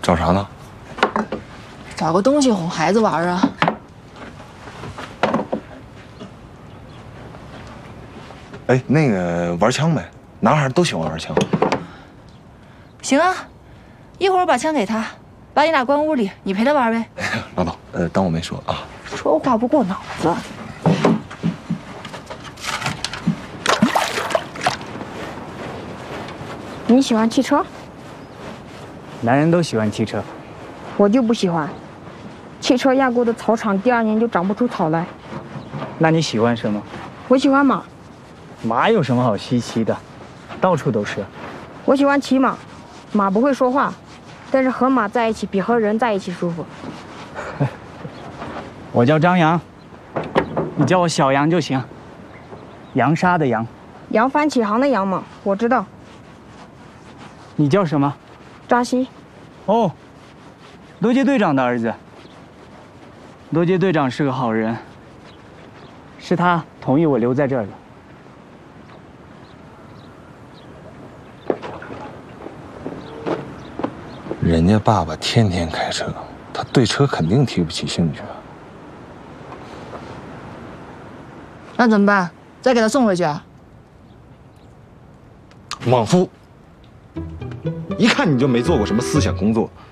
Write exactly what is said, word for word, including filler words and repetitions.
找啥呢？ 找个东西哄孩子玩啊。 哎，那个玩枪呗，男孩都喜欢玩枪。 行啊，一会儿把枪给他，把你俩关屋里，你陪他玩呗。 老董，呃，当我没说啊。 说话不过脑子。 你喜欢汽车？ 男人都喜欢汽车， 我就不喜欢。汽车压过的草场，第二年就长不出草来。 那你喜欢什么？ 我喜欢马。 马有什么好稀奇的？到处都是。 我喜欢骑马，马不会说话，但是和马在一起比和人在一起舒服。 我叫张扬，你叫我小杨就行。扬沙的扬。 扬帆起航的扬嘛，我知道。 你叫什么？ 扎西。 哦，罗杰队长的儿子。罗杰队长是个好人，是他同意我留在这儿的。 人家爸爸天天开车，他对车肯定提不起兴趣啊。 那怎么办？再给他送回去啊？ 莽夫，一看你就没做过什么思想工作。